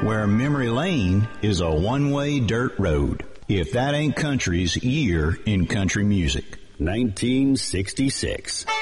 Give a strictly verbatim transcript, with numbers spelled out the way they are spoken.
where memory lane is a one-way dirt road. If that ain't country's year in country music. nineteen sixty-six.